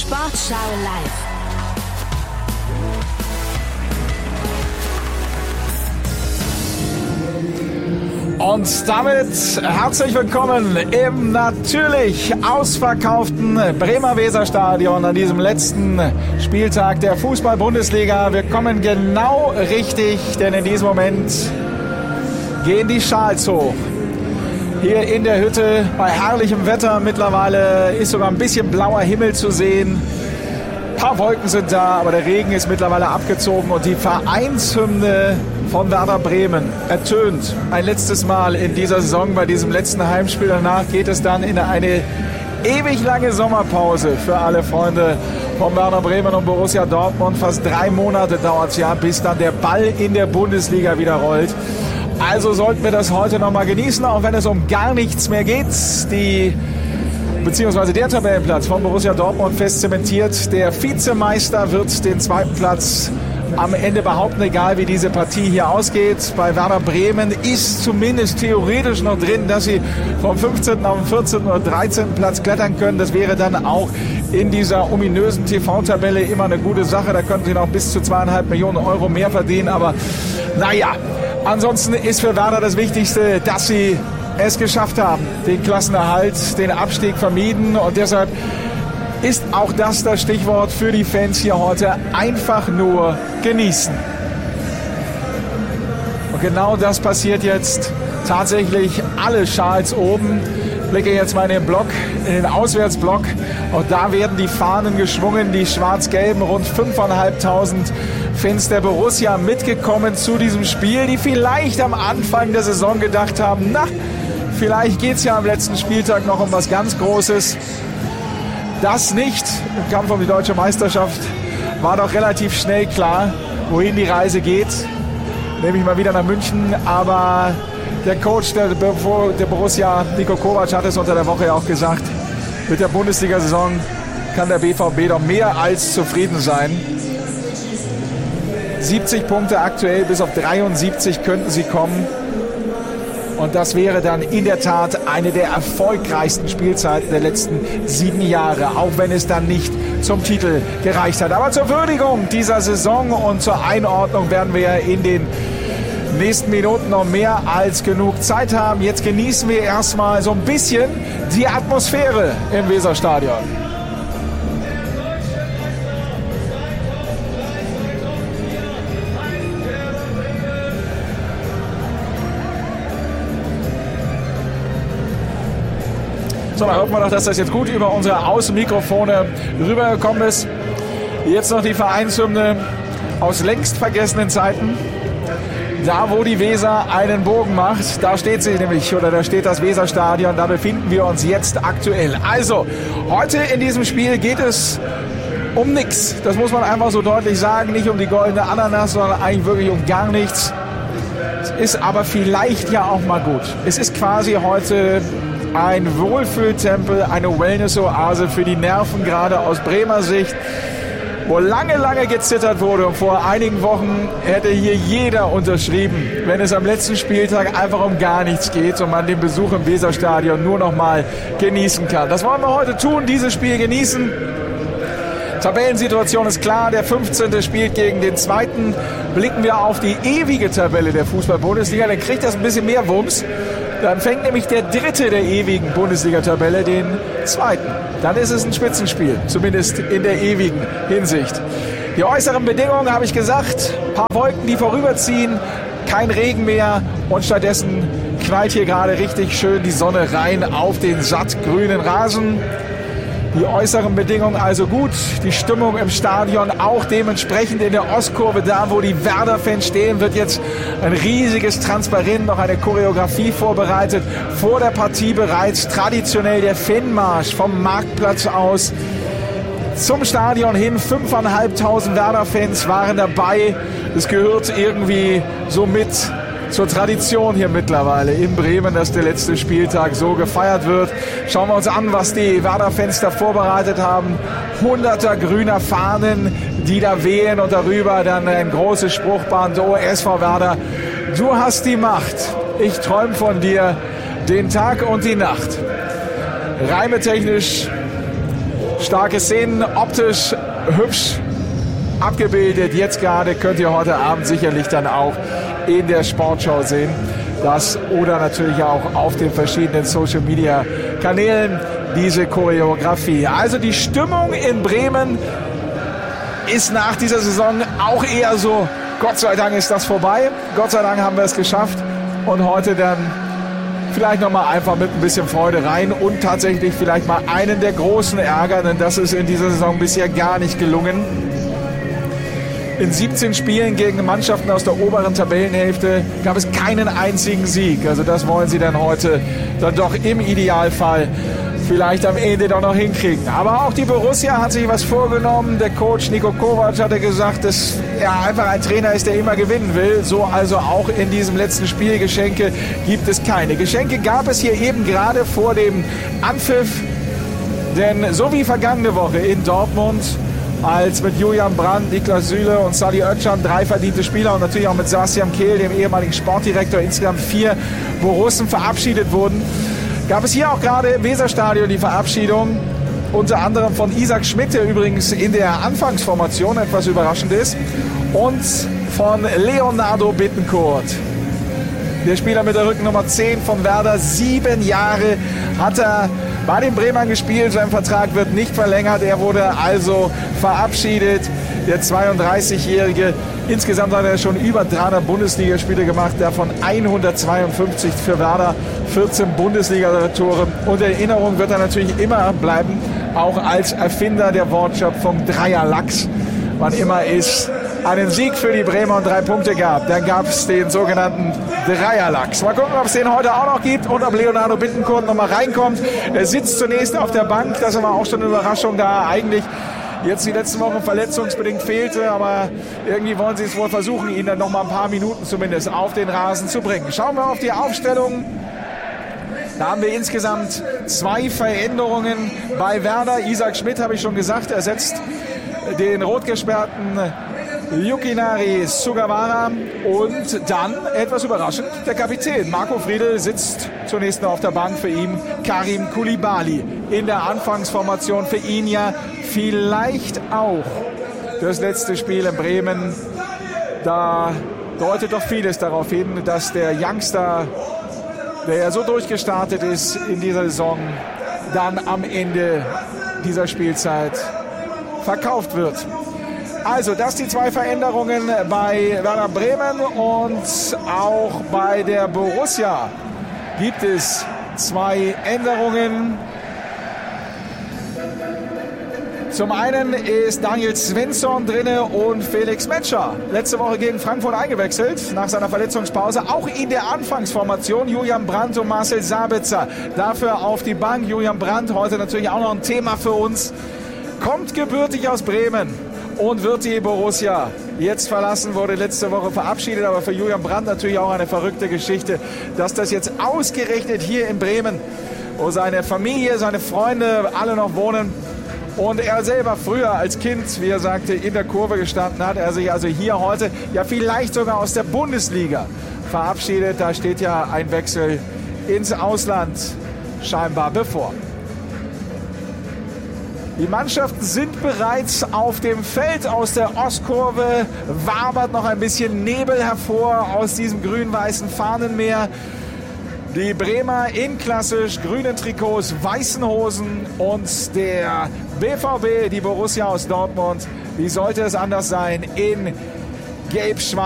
Sportschau live. Und damit herzlich willkommen im natürlich ausverkauften Bremer Weserstadion an diesem letzten Spieltag der Fußball-Bundesliga. Wir kommen genau richtig, denn in diesem Moment gehen die Schals hoch. Hier in der Hütte bei herrlichem Wetter. Mittlerweile ist sogar ein bisschen blauer Himmel zu sehen. Ein paar Wolken sind da, aber der Regen ist mittlerweile abgezogen und die Vereinshymne von Werder Bremen ertönt ein letztes Mal in dieser Saison bei diesem letzten Heimspiel. Danach geht es dann in eine ewig lange Sommerpause für alle Freunde von Werder Bremen und Borussia Dortmund. Fast 3 Monate dauert es ja, bis dann der Ball in der Bundesliga wieder rollt. Also sollten wir das heute noch mal genießen, auch wenn es um gar nichts mehr geht. Beziehungsweise der Tabellenplatz von Borussia Dortmund fest zementiert. Der Vizemeister wird den 2. Platz am Ende behaupten, egal wie diese Partie hier ausgeht. Bei Werder Bremen ist zumindest theoretisch noch drin, dass sie vom 15. auf den 14. oder 13. Platz klettern können. Das wäre dann auch in dieser ominösen TV-Tabelle immer eine gute Sache. Da könnten sie noch bis zu 2,5 Millionen Euro mehr verdienen. Aber naja, ansonsten ist für Werder das Wichtigste, dass sie es geschafft haben. Den Klassenerhalt, den Abstieg vermieden. Und deshalb ist auch das Stichwort für die Fans hier heute: einfach nur genießen. Und genau das passiert jetzt tatsächlich. Alle Schals oben. Ich blicke jetzt mal in den Block, in den Auswärtsblock. Und da werden die Fahnen geschwungen, die schwarz-gelben. Rund 5.500 Fans der Borussia mitgekommen zu diesem Spiel, die vielleicht am Anfang der Saison gedacht haben, na, vielleicht geht es ja am letzten Spieltag noch um was ganz Großes. Das nicht. Im Kampf um die deutsche Meisterschaft war doch relativ schnell klar, wohin die Reise geht. Nämlich mal wieder nach München. Aber der Coach der Borussia, Niko Kovac, hat es unter der Woche ja auch gesagt, mit der Bundesliga-Saison kann der BVB doch mehr als zufrieden sein. 70 Punkte aktuell, bis auf 73 könnten sie kommen. Und das wäre dann in der Tat eine der erfolgreichsten Spielzeiten der letzten 7 Jahre, auch wenn es dann nicht zum Titel gereicht hat. Aber zur Würdigung dieser Saison und zur Einordnung werden wir in den nächsten Minuten noch mehr als genug Zeit haben. Jetzt genießen wir erstmal so ein bisschen die Atmosphäre im Weserstadion. So, dann hoffen wir doch, dass das jetzt gut über unsere Außenmikrofone rübergekommen ist. Jetzt noch die Vereinshymne aus längst vergessenen Zeiten. Da, wo die Weser einen Bogen macht, da steht sie nämlich, oder da steht das Weserstadion, da befinden wir uns jetzt aktuell. Also, heute in diesem Spiel geht es um nichts. Das muss man einfach so deutlich sagen. Nicht um die goldene Ananas, sondern eigentlich wirklich um gar nichts. Es ist aber vielleicht ja auch mal gut. Es ist quasi heute ein Wohlfühltempel, eine Wellness-Oase für die Nerven, gerade aus Bremer Sicht, wo lange, lange gezittert wurde. Und vor einigen Wochen hätte hier jeder unterschrieben, wenn es am letzten Spieltag einfach um gar nichts geht und man den Besuch im Weserstadion nur noch mal genießen kann. Das wollen wir heute tun, dieses Spiel genießen. Tabellensituation ist klar, der 15. spielt gegen den 2. Blicken wir auf die ewige Tabelle der Fußball-Bundesliga, dann kriegt das ein bisschen mehr Wumms. Dann fängt nämlich der 3. der ewigen Bundesliga-Tabelle den 2. Dann ist es ein Spitzenspiel, zumindest in der ewigen Hinsicht. Die äußeren Bedingungen habe ich gesagt, ein paar Wolken, die vorüberziehen, kein Regen mehr und stattdessen knallt hier gerade richtig schön die Sonne rein auf den sattgrünen Rasen. Die äußeren Bedingungen also gut, die Stimmung im Stadion auch dementsprechend. In der Ostkurve, da wo die Werder-Fans stehen, wird jetzt ein riesiges Transparent, noch eine Choreografie vorbereitet. Vor der Partie bereits traditionell der Fanmarsch vom Marktplatz aus zum Stadion hin. 5.500 Werder-Fans waren dabei. Es gehört irgendwie so mit zur Tradition hier mittlerweile in Bremen, dass der letzte Spieltag so gefeiert wird. Schauen wir uns an, was die Werder-Fans da vorbereitet haben. Hunderter grüner Fahnen, die da wehen und darüber dann ein großes Spruchband: Oh, SV Werder, du hast die Macht. Ich träume von dir den Tag und die Nacht. Reimetechnisch Starke Szenen, optisch hübsch abgebildet. Jetzt gerade könnt ihr heute Abend sicherlich dann auch in der Sportschau sehen. Das oder natürlich auch auf den verschiedenen Social-Media-Kanälen diese Choreografie. Also die Stimmung in Bremen ist nach dieser Saison auch eher so, Gott sei Dank ist das vorbei. Gott sei Dank haben wir es geschafft. Und heute dann vielleicht nochmal einfach mit ein bisschen Freude rein und tatsächlich vielleicht mal einen der großen ärgern, denn das ist in dieser Saison bisher gar nicht gelungen. In 17 Spielen gegen Mannschaften aus der oberen Tabellenhälfte gab es keinen einzigen Sieg. Also das wollen sie dann heute dann doch im Idealfall vielleicht am Ende doch noch hinkriegen. Aber auch die Borussia hat sich was vorgenommen. Der Coach Niko Kovac hatte gesagt, dass er einfach ein Trainer ist, der immer gewinnen will. So also auch in diesem letzten Spiel. Geschenke gibt es keine. Geschenke gab es hier eben gerade vor dem Anpfiff. Denn so wie vergangene Woche in Dortmund, als mit Julian Brandt, Niklas Süle und Sadi Özcan 3 verdiente Spieler und natürlich auch mit Sebastian Kehl, dem ehemaligen Sportdirektor, insgesamt 4 Borussen verabschiedet wurden, gab es hier auch gerade im Weserstadion die Verabschiedung, unter anderem von Isaac Schmidt, der übrigens in der Anfangsformation etwas überraschend ist, und von Leonardo Bittencourt. Der Spieler mit der Rückennummer 10 von Werder, 7 Jahre hat er bei den Bremern gespielt. Sein Vertrag wird nicht verlängert. Er wurde also verabschiedet. Der 32-Jährige. Insgesamt hat er schon über 300 Bundesligaspiele gemacht. Davon 152 für Werder. 14 Bundesliga-Tore. Und in Erinnerung wird er natürlich immer bleiben. Auch als Erfinder der Wortschöpfung Dreierlachs. Wann immer es einen Sieg für die Bremer und 3 Punkte gab, dann gab es den sogenannten Dreierlachs. Mal gucken, ob es den heute auch noch gibt und ob Leonardo Bittencourt noch mal reinkommt. Er sitzt zunächst auf der Bank, das war auch schon eine Überraschung, da er eigentlich jetzt die letzten Wochen verletzungsbedingt fehlte, aber irgendwie wollen sie es wohl versuchen, ihn dann noch mal ein paar Minuten zumindest auf den Rasen zu bringen. Schauen wir auf die Aufstellung. Da haben wir insgesamt 2 Veränderungen bei Werder. Isaac Schmidt, habe ich schon gesagt, ersetzt den rot-gesperrten Yukinari Sugawara und dann, etwas überraschend, der Kapitän Marco Friedl sitzt zunächst noch auf der Bank, für ihn Karim Koulibaly in der Anfangsformation, für ihn ja vielleicht auch das letzte Spiel in Bremen. Da deutet doch vieles darauf hin, dass der Youngster, der ja so durchgestartet ist in dieser Saison, dann am Ende dieser Spielzeit verkauft wird. Also das die 2 Veränderungen bei Werder Bremen und auch bei der Borussia gibt es 2 Änderungen. Zum einen ist Daniel Svensson drinne und Felix Metscher, letzte Woche gegen Frankfurt eingewechselt, nach seiner Verletzungspause, auch in der Anfangsformation. Julian Brandt und Marcel Sabitzer dafür auf die Bank. Julian Brandt, heute natürlich auch noch ein Thema für uns, kommt gebürtig aus Bremen und wird die Borussia jetzt verlassen, wurde letzte Woche verabschiedet, aber für Julian Brandt natürlich auch eine verrückte Geschichte, dass das jetzt ausgerechnet hier in Bremen, wo seine Familie, seine Freunde alle noch wohnen und er selber früher als Kind, wie er sagte, in der Kurve gestanden hat, er sich also hier heute ja vielleicht sogar aus der Bundesliga verabschiedet. Da steht ja ein Wechsel ins Ausland scheinbar bevor. Die Mannschaften sind bereits auf dem Feld. Aus der Ostkurve wabert noch ein bisschen Nebel hervor aus diesem grün-weißen Fahnenmeer. Die Bremer in klassisch grünen Trikots, weißen Hosen und der BVB, die Borussia aus Dortmund, wie sollte es anders sein, in gelb-schwarz.